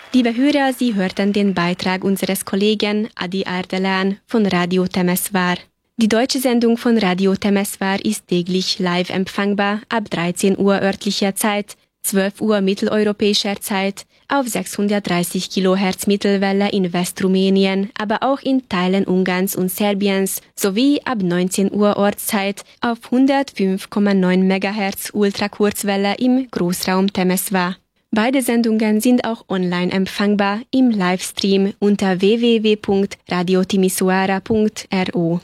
Liebe Hörer, Sie hörten den Beitrag unseres Kollegen Adi Ardalan von Radio Temeswar. Die deutsche Sendung von Radio Temeswar ist täglich live empfangbar ab 13 Uhr örtlicher Zeit, 12 Uhr mitteleuropäischer Zeit, auf 630 kHz Mittelwelle in Westrumänien, aber auch in Teilen Ungarns und Serbiens sowie ab 19 Uhr Ortszeit auf 105,9 MHz Ultrakurzwelle im Großraum Temeswar. Beide Sendungen sind auch online empfangbar im Livestream unter www.radiotimisoara.ro.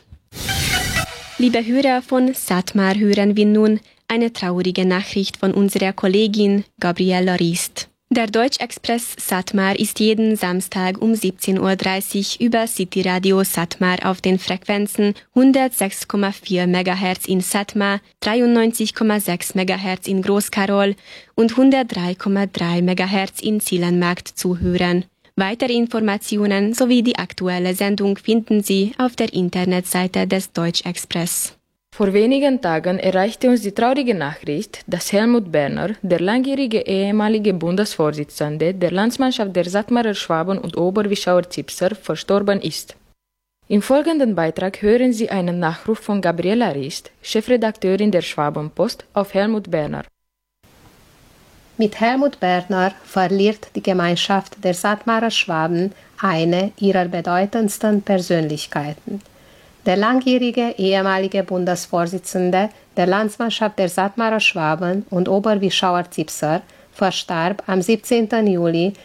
Liebe Hörer von Satmar, hören wir nun eine traurige Nachricht von unserer Kollegin Gabriela Rist. Der Deutsch-Express Satmar ist jeden Samstag um 17:30 Uhr über Cityradio Satmar auf den Frequenzen 106,4 MHz in Satmar, 93,6 MHz in Großkarol und 103,3 MHz in Zielenmarkt zu hören. Weitere Informationen sowie die aktuelle Sendung finden Sie auf der Internetseite des Deutsch-Express. Vor wenigen Tagen erreichte uns die traurige Nachricht, dass Helmut Berner, der langjährige ehemalige Bundesvorsitzende der Landsmannschaft der Satmarer Schwaben und Oberwischauer Zipser, verstorben ist. Im folgenden Beitrag hören Sie einen Nachruf von Gabriela Rist, Chefredakteurin der Schwabenpost, auf Helmut Berner. Mit Helmut Berner verliert die Gemeinschaft der Satmarer Schwaben eine ihrer bedeutendsten Persönlichkeiten. Der langjährige ehemalige Bundesvorsitzende der Landsmannschaft der Satmarer Schwaben und Oberwischauer Zipser verstarb am 17. Juli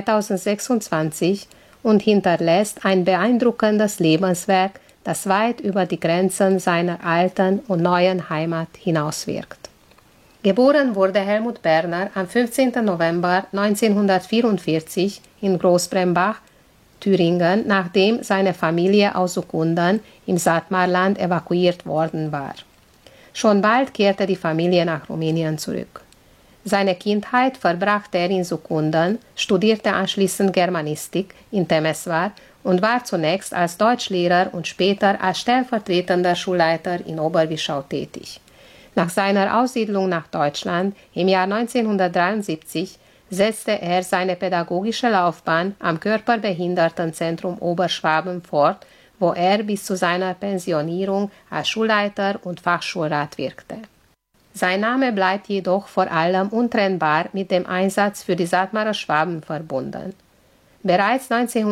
2026 und hinterlässt ein beeindruckendes Lebenswerk, das weit über die Grenzen seiner alten und neuen Heimat hinauswirkt. Geboren wurde Helmut Berner am 15. November 1944 in Großbrembach, Thüringen, nachdem seine Familie aus Sukundern im Satmarland evakuiert worden war. Schon bald kehrte die Familie nach Rumänien zurück. Seine Kindheit verbrachte er in Sukundern, studierte anschließend Germanistik in Temeswar und war zunächst als Deutschlehrer und später als stellvertretender Schulleiter in Oberwischau tätig. Nach seiner Aussiedlung nach Deutschland im Jahr 1973 setzte er seine pädagogische Laufbahn am Körperbehindertenzentrum Oberschwaben fort, wo er bis zu seiner Pensionierung als Schulleiter und Fachschulrat wirkte. Sein Name bleibt jedoch vor allem untrennbar mit dem Einsatz für die Satmarer Schwaben verbunden. Bereits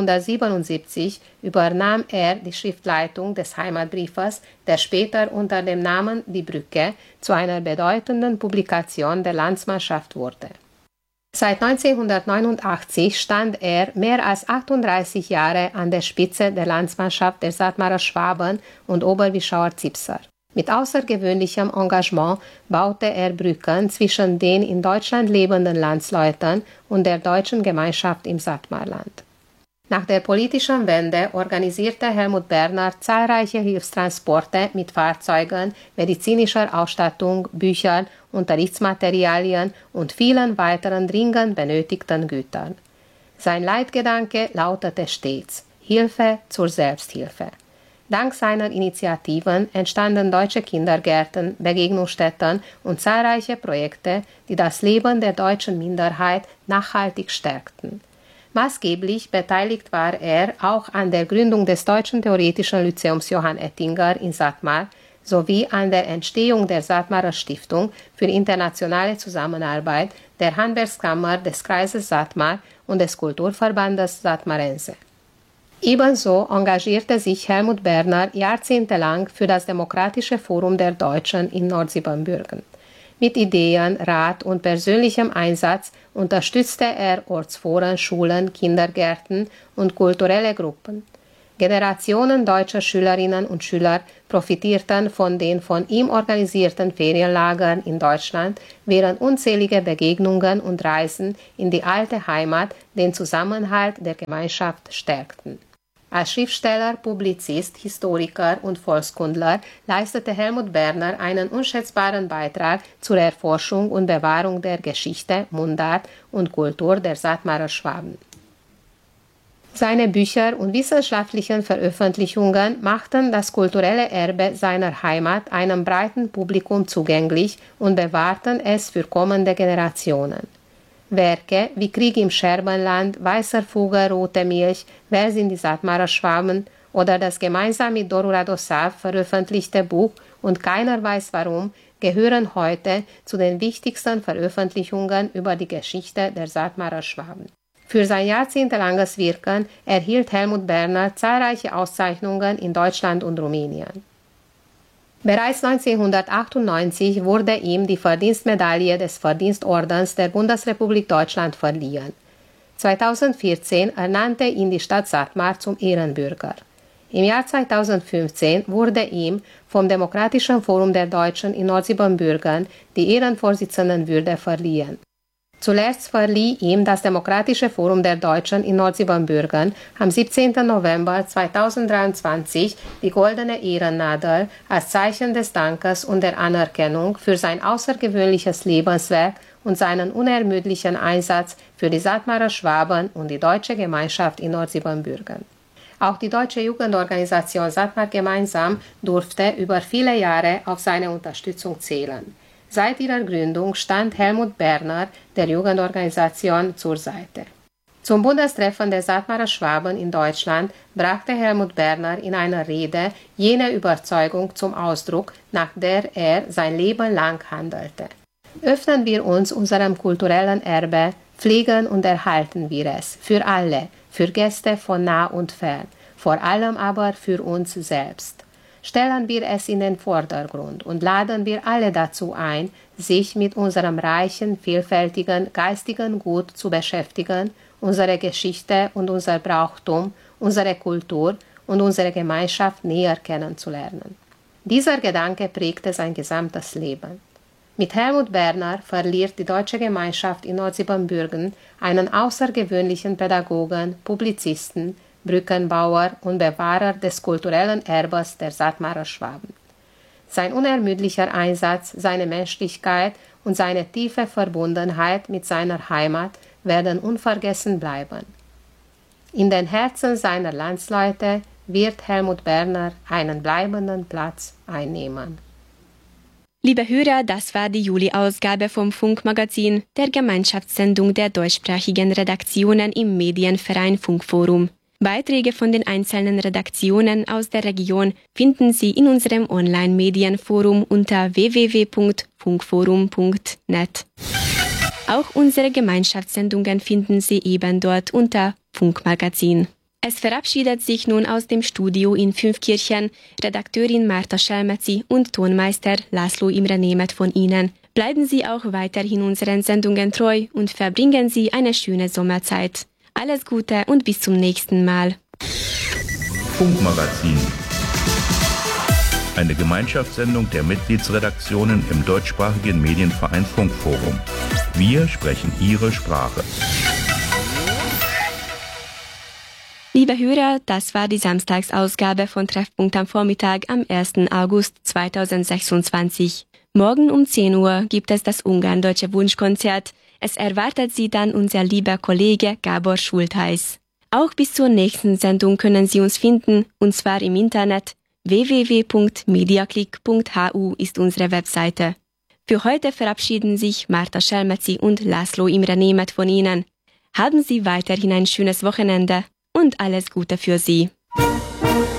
1977 übernahm er die Schriftleitung des Heimatbriefes, der später unter dem Namen Die Brücke zu einer bedeutenden Publikation der Landsmannschaft wurde. Seit 1989 stand er mehr als 38 Jahre an der Spitze der Landsmannschaft der Satmarer Schwaben und Oberwischauer Zipser. Mit außergewöhnlichem Engagement baute er Brücken zwischen den in Deutschland lebenden Landsleuten und der deutschen Gemeinschaft im Satmarland. Nach der politischen Wende organisierte Helmut Berner zahlreiche Hilfstransporte mit Fahrzeugen, medizinischer Ausstattung, Büchern, Unterrichtsmaterialien und vielen weiteren dringend benötigten Gütern. Sein Leitgedanke lautete stets: Hilfe zur Selbsthilfe. Dank seiner Initiativen entstanden deutsche Kindergärten, Begegnungsstätten und zahlreiche Projekte, die das Leben der deutschen Minderheit nachhaltig stärkten. Maßgeblich beteiligt war er auch an der Gründung des Deutschen Theoretischen Lyzeums Johann Ettinger in Satmar sowie an der Entstehung der Satmarer Stiftung für internationale Zusammenarbeit, der Handwerkskammer des Kreises Satmar und des Kulturverbandes Satmarense. Ebenso engagierte sich Helmut Berner jahrzehntelang für das Demokratische Forum der Deutschen in Nordsiebenbürgen. Mit Ideen, Rat und persönlichem Einsatz unterstützte er Ortsforen, Schulen, Kindergärten und kulturelle Gruppen. Generationen deutscher Schülerinnen und Schüler profitierten von den von ihm organisierten Ferienlagern in Deutschland, während unzählige Begegnungen und Reisen in die alte Heimat den Zusammenhalt der Gemeinschaft stärkten. Als Schriftsteller, Publizist, Historiker und Volkskundler leistete Helmut Berner einen unschätzbaren Beitrag zur Erforschung und Bewahrung der Geschichte, Mundart und Kultur der Satmarer Schwaben. Seine Bücher und wissenschaftlichen Veröffentlichungen machten das kulturelle Erbe seiner Heimat einem breiten Publikum zugänglich und bewahrten es für kommende Generationen. Werke wie Krieg im Scherbenland, Weißer Vogel, Rote Milch, Wer sind die Satmarer Schwaben oder das gemeinsam mit Dorura Dossav veröffentlichte Buch Und keiner weiß warum gehören heute zu den wichtigsten Veröffentlichungen über die Geschichte der Satmarer Schwaben. Für sein jahrzehntelanges Wirken erhielt Helmut Berner zahlreiche Auszeichnungen in Deutschland und Rumänien. Bereits 1998 wurde ihm die Verdienstmedaille des Verdienstordens der Bundesrepublik Deutschland verliehen. 2014 ernannte ihn die Stadt Satmar zum Ehrenbürger. Im Jahr 2015 wurde ihm vom Demokratischen Forum der Deutschen in Nordsiebenbürgen die Ehrenvorsitzendenwürde verliehen. Zuletzt verlieh ihm das Demokratische Forum der Deutschen in Nordsiebenbürgen am 17. November 2023 die Goldene Ehrennadel als Zeichen des Dankes und der Anerkennung für sein außergewöhnliches Lebenswerk und seinen unermüdlichen Einsatz für die Satmarer Schwaben und die deutsche Gemeinschaft in Nordsiebenbürgen. Auch die deutsche Jugendorganisation Satmar Gemeinsam durfte über viele Jahre auf seine Unterstützung zählen. Seit ihrer Gründung stand Helmut Berner der Jugendorganisation zur Seite. Zum Bundestreffen der Satmarer Schwaben in Deutschland brachte Helmut Berner in einer Rede jene Überzeugung zum Ausdruck, nach der er sein Leben lang handelte. Öffnen wir uns unserem kulturellen Erbe, pflegen und erhalten wir es, für alle, für Gäste von nah und fern, vor allem aber für uns selbst. Stellen wir es in den Vordergrund und laden wir alle dazu ein, sich mit unserem reichen, vielfältigen geistigen Gut zu beschäftigen, unsere Geschichte und unser Brauchtum, unsere Kultur und unsere Gemeinschaft näher kennenzulernen. Dieser Gedanke prägte sein gesamtes Leben. Mit Helmut Berner verliert die deutsche Gemeinschaft in Nordsiebenbürgen einen außergewöhnlichen Pädagogen, Publizisten, Brückenbauer und Bewahrer des kulturellen Erbes der Satmarer Schwaben. Sein unermüdlicher Einsatz, seine Menschlichkeit und seine tiefe Verbundenheit mit seiner Heimat werden unvergessen bleiben. In den Herzen seiner Landsleute wird Helmut Berner einen bleibenden Platz einnehmen. Liebe Hörer, das war die Juli-Ausgabe vom Funkmagazin, der Gemeinschaftssendung der deutschsprachigen Redaktionen im Medienverein Funkforum. Beiträge von den einzelnen Redaktionen aus der Region finden Sie in unserem Online-Medienforum unter www.funkforum.net. Auch unsere Gemeinschaftssendungen finden Sie eben dort unter Funkmagazin. Es verabschiedet sich nun aus dem Studio in Fünfkirchen Redakteurin Marta Schelmetzi und Tonmeister László Imre Németh von Ihnen. Bleiben Sie auch weiterhin unseren Sendungen treu und verbringen Sie eine schöne Sommerzeit. Alles Gute und bis zum nächsten Mal. Funkmagazin. Eine Gemeinschaftssendung der Mitgliedsredaktionen im deutschsprachigen Medienverein Funkforum. Wir sprechen Ihre Sprache. Liebe Hörer, das war die Samstagsausgabe von Treffpunkt am Vormittag am 1. August 2026. Morgen um 10 Uhr gibt es das Ungarn-Deutsche Wunschkonzert. Es erwartet Sie dann unser lieber Kollege Gábor Schultheiß. Auch bis zur nächsten Sendung können Sie uns finden, und zwar im Internet. www.mediaclick.hu ist unsere Webseite. Für heute verabschieden sich Marta Schelmetzi und László Imre Németh von Ihnen. Haben Sie weiterhin ein schönes Wochenende und alles Gute für Sie.